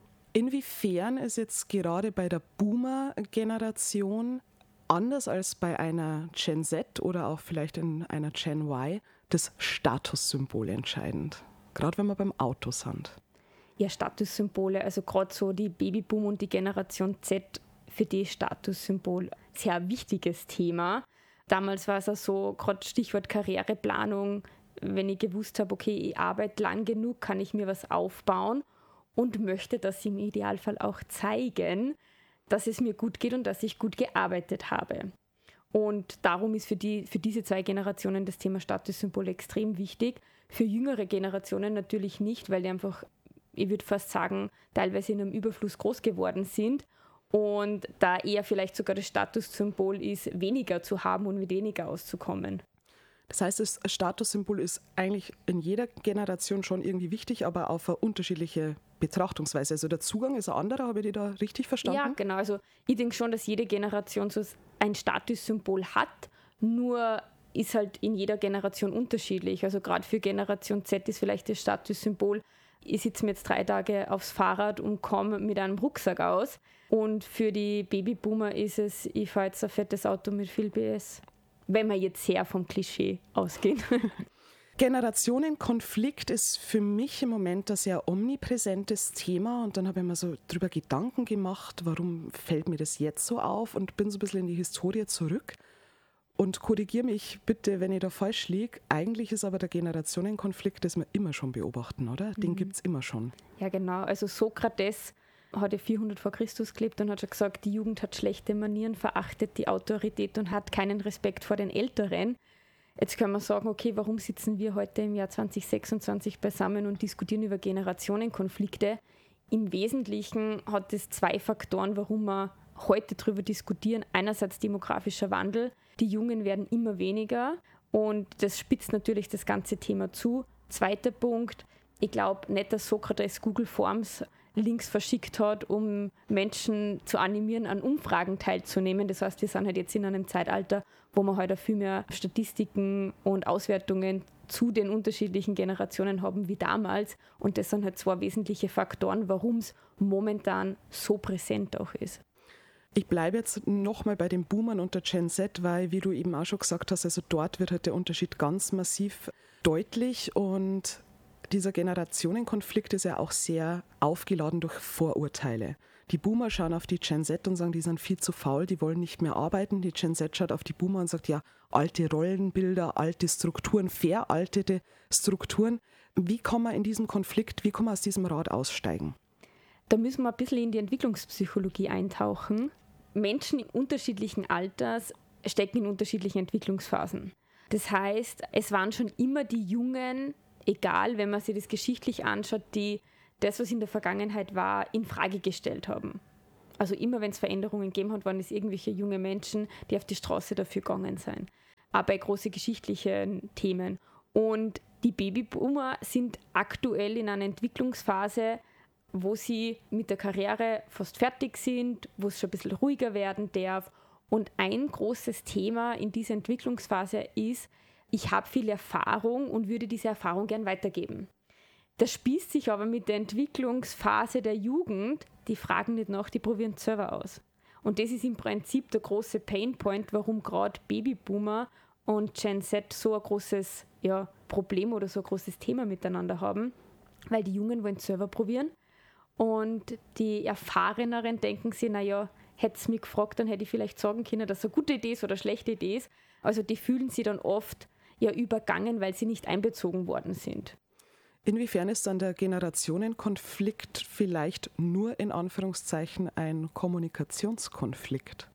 Speaker 13: Inwiefern ist jetzt gerade bei der Boomer-Generation anders als bei einer Gen Z oder auch vielleicht in einer Gen Y das Statussymbol entscheidend? Gerade wenn wir beim Auto sind.
Speaker 12: Ja, Statussymbole, also gerade so die Babyboom und die Generation Z, für die Statussymbol sehr wichtiges Thema. Damals war es auch so, gerade Stichwort Karriereplanung, wenn ich gewusst habe, okay, ich arbeite lang genug, kann ich mir was aufbauen und möchte das im Idealfall auch zeigen, dass es mir gut geht und dass ich gut gearbeitet habe. Und darum ist für, die, für diese zwei Generationen das Thema Statussymbol extrem wichtig. Für jüngere Generationen natürlich nicht, weil die einfach, ich würde fast sagen, teilweise in einem Überfluss groß geworden sind und da eher vielleicht sogar das Statussymbol ist, weniger zu haben und mit weniger auszukommen.
Speaker 13: Das heißt, das Statussymbol ist eigentlich in jeder Generation schon irgendwie wichtig, aber auf eine unterschiedliche Betrachtungsweise. Also der Zugang ist ein anderer, habe ich die da richtig verstanden?
Speaker 12: Ja, genau. Also ich denke schon, dass jede Generation so ein Statussymbol hat, nur ist halt in jeder Generation unterschiedlich. Also gerade für Generation Z ist vielleicht das Statussymbol, ich sitze mir jetzt drei Tage aufs Fahrrad und komme mit einem Rucksack aus. Und für die Babyboomer ist es, ich fahre jetzt ein fettes Auto mit viel B S. Wenn wir jetzt sehr vom Klischee ausgehen.
Speaker 13: Generationenkonflikt ist für mich im Moment ein sehr omnipräsentes Thema und dann habe ich mir so drüber Gedanken gemacht, warum fällt mir das jetzt so auf und bin so ein bisschen in die Historie zurück und korrigiere mich bitte, wenn ich da falsch liege. Eigentlich ist aber der Generationenkonflikt, das wir immer schon beobachten, oder? Den
Speaker 12: Mhm.
Speaker 13: gibt es immer schon.
Speaker 12: Ja, genau. Also Sokrates hat ja vierhundert vor Christus gelebt und hat schon gesagt, die Jugend hat schlechte Manieren, verachtet die Autorität und hat keinen Respekt vor den Älteren. Jetzt kann man sagen, okay, warum sitzen wir heute im Jahr zwanzig sechsundzwanzig beisammen und diskutieren über Generationenkonflikte? Im Wesentlichen hat es zwei Faktoren, warum wir heute darüber diskutieren. Einerseits demografischer Wandel. Die Jungen werden immer weniger und das spitzt natürlich das ganze Thema zu. Zweiter Punkt, ich glaube nicht, dass Sokrates Google Forms Links verschickt hat, um Menschen zu animieren, an Umfragen teilzunehmen. Das heißt, wir sind halt jetzt in einem Zeitalter, wo wir heute viel mehr Statistiken und Auswertungen zu den unterschiedlichen Generationen haben wie damals. Und das sind halt zwei wesentliche Faktoren, warum es momentan so präsent auch ist.
Speaker 13: Ich bleibe jetzt nochmal bei den Boomern und der Gen Z, weil, wie du eben auch schon gesagt hast, also dort wird halt der Unterschied ganz massiv deutlich und dieser Generationenkonflikt ist ja auch sehr aufgeladen durch Vorurteile. Die Boomer schauen auf die Gen Z und sagen, die sind viel zu faul, die wollen nicht mehr arbeiten. Die Gen Z schaut auf die Boomer und sagt, ja, alte Rollenbilder, alte Strukturen, veraltete Strukturen. Wie kann man in diesem Konflikt, wie kann man aus diesem Rad aussteigen?
Speaker 12: Da müssen wir ein bisschen in die Entwicklungspsychologie eintauchen. Menschen unterschiedlichen Alters stecken in unterschiedlichen Entwicklungsphasen. Das heißt, es waren schon immer die Jungen, egal, wenn man sich das geschichtlich anschaut, die das, was in der Vergangenheit war, in Frage gestellt haben. Also immer, wenn es Veränderungen gegeben hat, waren es irgendwelche junge Menschen, die auf die Straße dafür gegangen sind. Aber bei großen geschichtlichen Themen. Und die Babyboomer sind aktuell in einer Entwicklungsphase, wo sie mit der Karriere fast fertig sind, wo es schon ein bisschen ruhiger werden darf. Und ein großes Thema in dieser Entwicklungsphase ist, ich habe viel Erfahrung und würde diese Erfahrung gern weitergeben. Das spießt sich aber mit der Entwicklungsphase der Jugend. Die fragen nicht nach, die probieren es selber aus. Und das ist im Prinzip der große Painpoint, warum gerade Babyboomer und Gen Z so ein großes ja, Problem oder so ein großes Thema miteinander haben, weil die Jungen wollen es selber probieren und die Erfahreneren denken sich, naja, hätte es mich gefragt, dann hätte ich vielleicht sagen können, dass es eine gute Idee ist oder eine schlechte Idee ist. Also die fühlen sich dann oft ja übergangen, weil sie nicht einbezogen worden sind.
Speaker 13: Inwiefern ist dann der Generationenkonflikt vielleicht nur in Anführungszeichen ein Kommunikationskonflikt?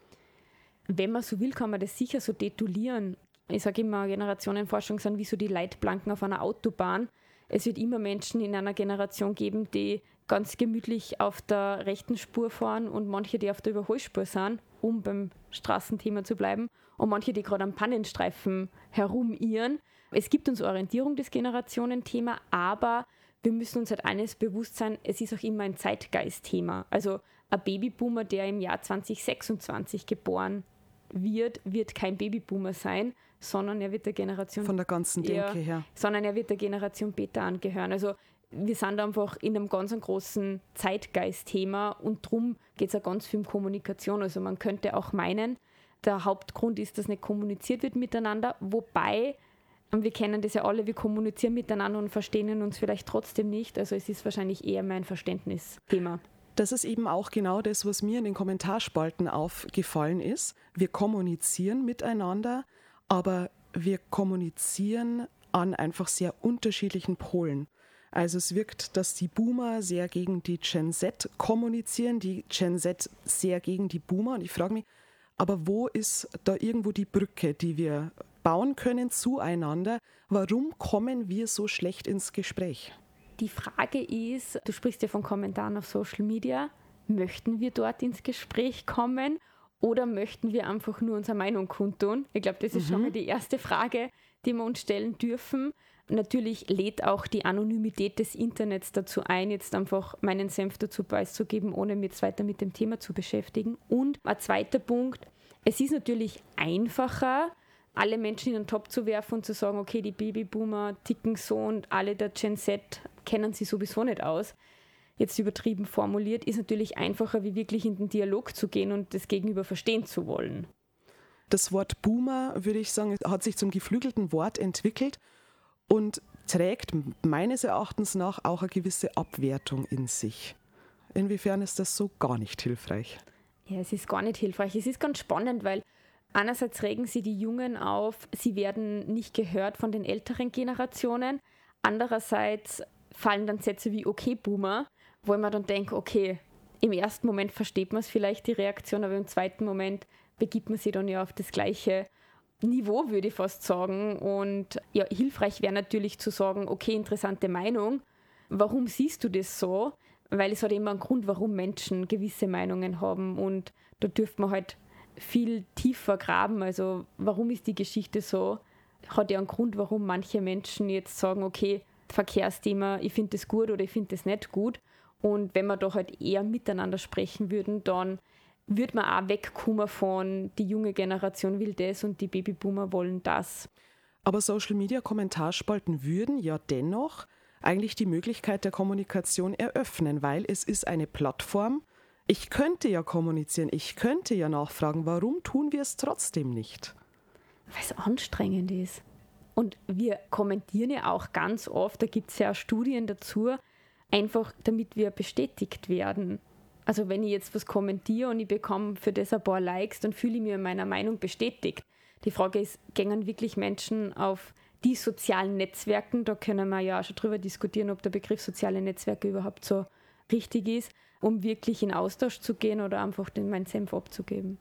Speaker 12: Wenn man so will, kann man das sicher so titulieren. Ich sage immer, Generationenforschung sind wie so die Leitplanken auf einer Autobahn. Es wird immer Menschen in einer Generation geben, die ganz gemütlich auf der rechten Spur fahren und manche, die auf der Überholspur sind, um beim Straßenthema zu bleiben, und manche, die gerade am Pannenstreifen herumirren. Es gibt uns Orientierung, das Generationenthema, aber wir müssen uns halt eines bewusst sein, es ist auch immer ein Zeitgeistthema. Also ein Babyboomer, der im Jahr zwanzig sechsundzwanzig geboren wird, wird kein Babyboomer sein, sondern er wird der Generation...
Speaker 13: Von der ganzen Denke
Speaker 12: eher,
Speaker 13: her.
Speaker 12: Sondern er wird der Generation Beta angehören. Also wir sind einfach in einem ganz großen Zeitgeistthema und darum geht es auch ganz viel um Kommunikation. Also man könnte auch meinen, der Hauptgrund ist, dass nicht kommuniziert wird miteinander, wobei... Und wir kennen das ja alle, wir kommunizieren miteinander und verstehen uns vielleicht trotzdem nicht. Also es ist wahrscheinlich eher mein Verständnisthema.
Speaker 13: Das ist eben auch genau das, was mir in den Kommentarspalten aufgefallen ist. Wir kommunizieren miteinander, aber wir kommunizieren an einfach sehr unterschiedlichen Polen. Also es wirkt, dass die Boomer sehr gegen die Gen Z kommunizieren, die Gen Z sehr gegen die Boomer. Und ich frage mich, aber wo ist da irgendwo die Brücke, die wir bauen können zueinander? Warum kommen wir so schlecht ins Gespräch?
Speaker 12: Die Frage ist, du sprichst ja von Kommentaren auf Social Media, möchten wir dort ins Gespräch kommen oder möchten wir einfach nur unsere Meinung kundtun? Ich glaube, das ist mhm. schon mal die erste Frage, die wir uns stellen dürfen. Natürlich lädt auch die Anonymität des Internets dazu ein, jetzt einfach meinen Senf dazu preiszugeben, ohne mich jetzt weiter mit dem Thema zu beschäftigen. Und ein zweiter Punkt, es ist natürlich einfacher, alle Menschen in den Topf zu werfen und zu sagen, okay, die Babyboomer ticken so und alle der Gen Z kennen sie sowieso nicht aus. Jetzt übertrieben formuliert, ist natürlich einfacher, wie wirklich in den Dialog zu gehen und das Gegenüber verstehen zu wollen.
Speaker 13: Das Wort Boomer, würde ich sagen, hat sich zum geflügelten Wort entwickelt und trägt meines Erachtens nach auch eine gewisse Abwertung in sich. Inwiefern ist das so gar nicht hilfreich?
Speaker 12: Ja, es ist gar nicht hilfreich. Es ist ganz spannend, weil einerseits regen sie die Jungen auf, sie werden nicht gehört von den älteren Generationen. Andererseits fallen dann Sätze wie okay, Boomer, wo man dann denkt, okay, im ersten Moment versteht man es vielleicht, die Reaktion, aber im zweiten Moment begibt man sich dann ja auf das gleiche Niveau, würde ich fast sagen. Und ja, hilfreich wäre natürlich zu sagen, okay, interessante Meinung, warum siehst du das so? Weil es hat immer einen Grund, warum Menschen gewisse Meinungen haben und da dürfte man halt viel tiefer graben. Also warum ist die Geschichte so? Hat ja einen Grund, warum manche Menschen jetzt sagen, okay, Verkehrsthema, ich finde das gut oder ich finde das nicht gut. Und wenn wir da halt eher miteinander sprechen würden, dann würde man auch wegkommen von die junge Generation will das und die Babyboomer wollen das.
Speaker 13: Aber Social-Media-Kommentarspalten würden ja dennoch eigentlich die Möglichkeit der Kommunikation eröffnen, weil es ist eine Plattform. Ich könnte ja kommunizieren, ich könnte ja nachfragen, warum tun wir es trotzdem nicht?
Speaker 12: Weil es anstrengend ist. Und wir kommentieren ja auch ganz oft, da gibt es ja auch Studien dazu, einfach damit wir bestätigt werden. Also wenn ich jetzt was kommentiere und ich bekomme für das ein paar Likes, dann fühle ich mich in meiner Meinung bestätigt. Die Frage ist, gehen wirklich Menschen auf die sozialen Netzwerken, da können wir ja auch schon drüber diskutieren, ob der Begriff soziale Netzwerke überhaupt so richtig ist, um wirklich in Austausch zu gehen oder einfach den meinen Senf abzugeben.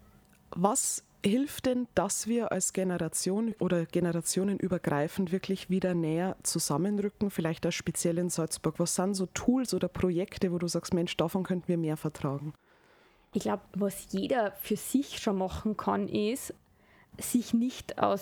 Speaker 13: Was hilft denn, dass wir als Generation oder generationenübergreifend wirklich wieder näher zusammenrücken, vielleicht auch speziell in Salzburg? Was sind so Tools oder Projekte, wo du sagst, Mensch, davon könnten wir mehr vertragen?
Speaker 12: Ich glaube, was jeder für sich schon machen kann, ist, sich nicht aus